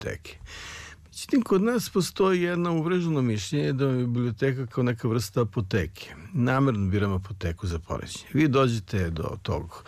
biblioteke. Međutim, kod nas postoji jedno uvreženo mišljenje da je biblioteka kao neka vrsta apoteke. Namerno biram apoteku za poređenje. Vi dođete do tog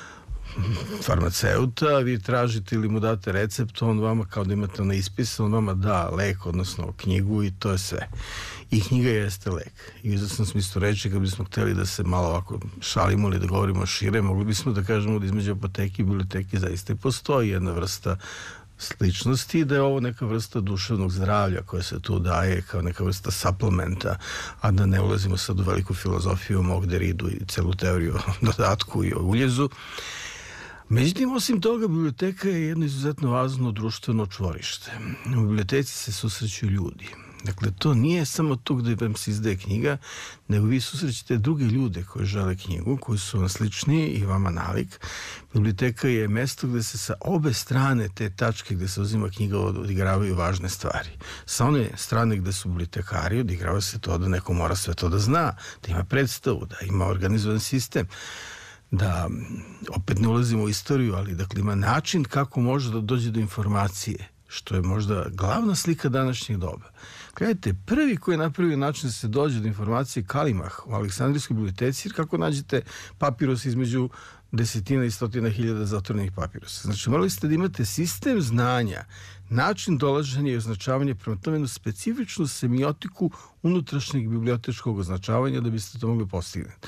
farmaceuta, vi tražite ili mu date recept, on vama kao da imate na ispis, on vama da lek, odnosno knjigu i to je sve. I knjiga jeste lek. I u izvesnom smislu reči, kad bismo hteli da se malo ovako šalimo ili da govorimo šire, mogli bismo da kažemo da između apoteke i biblioteke zaista i postoji jedna vrsta sličnosti i da je ovo neka vrsta duševnog zdravlja koja se tu daje kao neka vrsta suplementa, a da ne ulazimo sad u veliku filozofiju o Mogderidu i celu teoriju o dodatku i o uljezu. Međutim, osim toga, biblioteka je jedno izuzetno važno društveno čvorište. U biblioteci se susreću ljudi. Dakle, to nije samo to gde vam se izdaje knjiga, nego vi susrećete druge ljude koji žele knjigu, koji su vam slični i vama nalik. Biblioteka je mesto gde se sa obe strane te tačke gde se uzima knjiga odigravaju važne stvari. Sa one strane gde su bibliotekari odigrava se to da neko mora sve to da zna, da ima predstavu, da ima organizovan sistem, da opet ne ulazimo u istoriju, ali dakle ima način kako može da dođe do informacije, što je možda glavna slika današnjeg doba. Gledajte, prvi koji je napravio način da se dođe do informacije Kalimah u Aleksandrijskoj biblioteci, jer kako nađete papirus između desetina i stotina hiljada zatvorenih papirusa. Znači, morali ste da imate sistem znanja, način dolaženja i označavanja, prema tome jednu specifičnu semiotiku unutrašnjeg bibliotečkog označavanja da biste to mogli postignuti.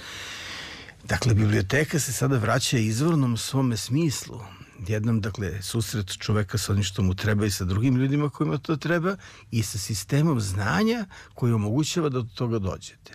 Dakle, biblioteka se sada vraća izvornom svome smislu. Jednom, dakle, susret čoveka sa onim što mu treba i sa drugim ljudima kojima to treba i sa sistemom znanja koji omogućava da do toga dođete.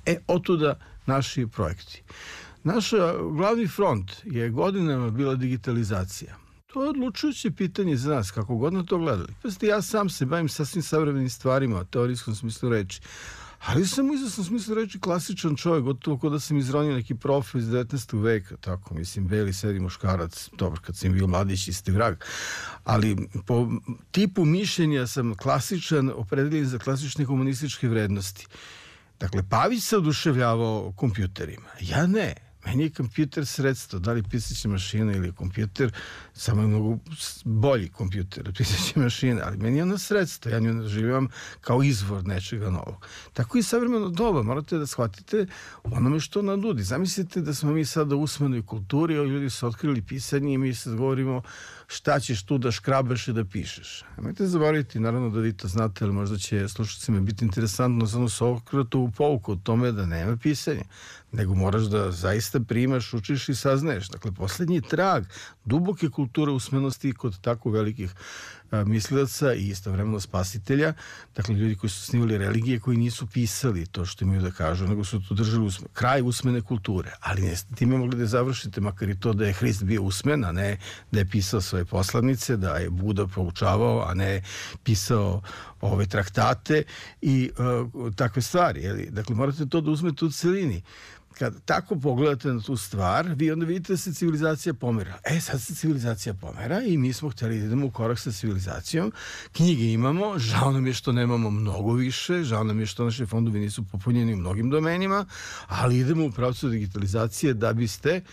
Otuda naši projekti. Naš glavni front je godinama bila digitalizacija. To je odlučujuće pitanje za nas, kako god na to gledali. Pazite, ja sam se bavim sasvim savremenim stvarima, u teorijskom smislu reči. Ali sam u izvesnom smislu reči klasičan čovjek, gotovo kao da sam izronio neki profil iz 19. veka, tako, mislim, beli, sedi muškarac, dobro, kad sam bio mladić, isti vrag, ali po tipu mišljenja sam klasičan, opredeljen za klasične komunističke vrednosti. Dakle, Pavić se oduševljavao kompjuterima, ja ne. Meni je kompjuter sredstvo, da li pisaća mašina ili kompjuter, samo je mnogo bolji kompjuter od pisaće mašine, ali meni je ono sredstvo, ja nju doživljavam kao izvor nečega novog. Tako i savremeno doba, morate da shvatite onome što nam nudi. Zamislite da smo mi sada u usmenoj kulturi, a ljudi su otkrili pisanje i mi sad govorimo šta ćeš tu da škrabaš i da pišeš. Nemojte zaboraviti, naravno da vi to znate, ali možda će slušacima biti interesantno samo Sokratovu pouku o tome da nema pisanja, nego moraš da zaista primaš, učiš i saznaješ. Dakle, poslednji trag duboke kulture usmenosti kod tako velikih mislilaca i istovremeno spasitelja, dakle ljudi koji su snimali religije, koji nisu pisali to što imaju da kažu, nego su tu držali kraj usmene kulture. Ali neste time mogli da završite, makar i to da je Hrist bio usmen, a ne da je pisao svoje poslanice, da je Buda poučavao, a ne pisao ove traktate i takve stvari. Jeli? Dakle, morate to da uzmete u celini. Kad tako pogledate na tu stvar, vi onda vidite da se civilizacija pomera. Sad se civilizacija pomera i mi smo htjeli da idemo u korak sa civilizacijom. Knjige imamo, žao nam je što nemamo mnogo više, žao nam je što naše fondovi nisu popunjeni u mnogim domenima, ali idemo u pravcu digitalizacije da biste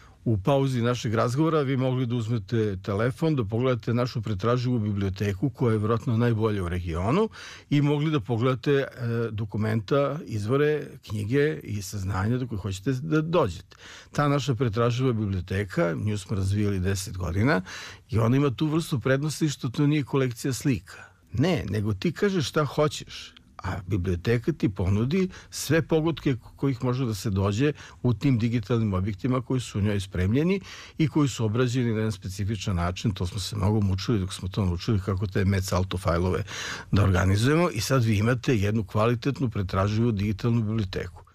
u pauzi našeg razgovora vi mogli da uzmete telefon, da pogledate našu pretraživu biblioteku koja je vjerojatno najbolja u regionu i mogli da pogledate dokumenta, izvore, knjige i saznanja do koje hoćete da dođete. Ta naša pretraživa biblioteka, nju smo razvijali 10 godina i ona ima tu vrstu prednosti što to nije kolekcija slika. Ne, nego ti kažeš šta hoćeš. A biblioteka ti ponudi sve pogotke kojih može da se dođe u tim digitalnim objektima koji su u njoj spremljeni i koji su obrađeni na jedan specifičan način. To smo se mnogo mučili dok smo to naučili kako te Metz-Alto fajlove da organizujemo i sad vi imate jednu kvalitetnu pretraživu digitalnu biblioteku.